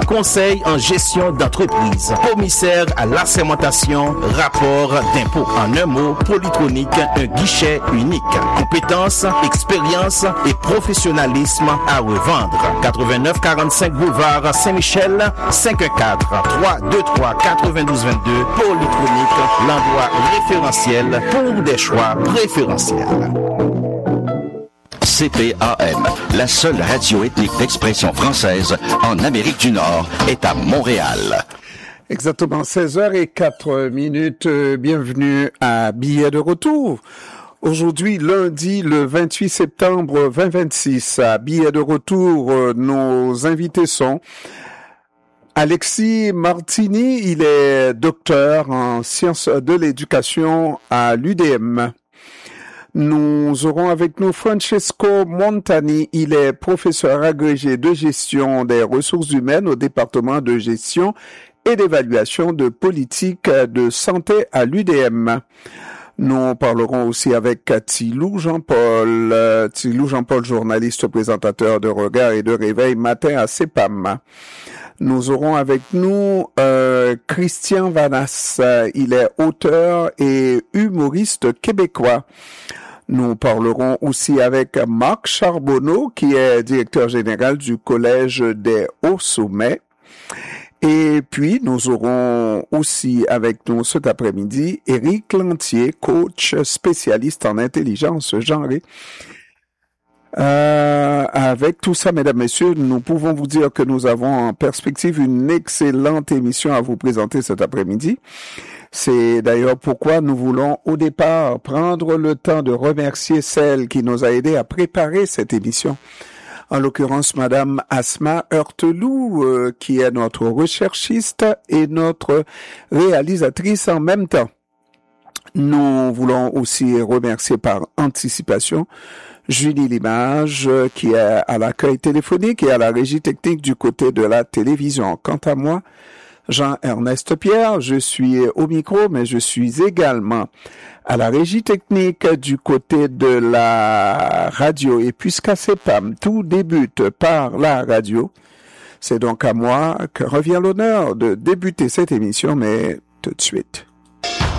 conseil en gestion d'entreprise, commissaire à l'assermentation, rapport d'impôt. En un mot, Polytronic, un guichet unique. Compétences, expérience et professionnalisme à revendre. 89 45 boulevard Saint-Michel, 514-323-9222. Polytronic, l'endroit référentiel pour des choix préférentiels. CPAM, la seule radio ethnique d'expression française en Amérique du Nord, est à Montréal. Exactement, 16h04. Bienvenue à Billets de retour. Aujourd'hui, lundi, le 28 septembre 2026, à Billets de retour, nos invités sont Alexis Martini, il est docteur en sciences de l'éducation à l'UDM. Nous aurons avec nous Francesco Montani, il est professeur agrégé de gestion des ressources humaines au département de gestion et d'évaluation de politique de santé à l'UDM. Nous parlerons aussi avec Thilou Jean-Paul, journaliste présentateur de Regard et de Réveil matin à CEPAM. Nous aurons avec nous Christian Vanas, il est auteur et humoriste québécois. Nous parlerons aussi avec Marc Charbonneau, qui est directeur général du Collège des Hauts-Sommets. Et puis, nous aurons aussi avec nous cet après-midi Éric Lantier, coach spécialiste en intelligence genrée. Avec tout ça, mesdames, messieurs, nous pouvons vous dire que nous avons en perspective une excellente émission à vous présenter cet après-midi. C'est d'ailleurs pourquoi nous voulons au départ prendre le temps de remercier celle qui nous a aidés à préparer cette émission. En l'occurrence, Madame Asma Heurtelou, qui est notre recherchiste et notre réalisatrice en même temps. Nous voulons aussi remercier par anticipation Julie Limage, qui est à l'accueil téléphonique et à la régie technique du côté de la télévision. Quant à moi, Jean-Ernest Pierre, je suis au micro, mais je suis également à la régie technique du côté de la radio. Et puisqu'à CEPAM, tout débute par la radio, c'est donc à moi que revient l'honneur de débuter cette émission, mais tout de suite.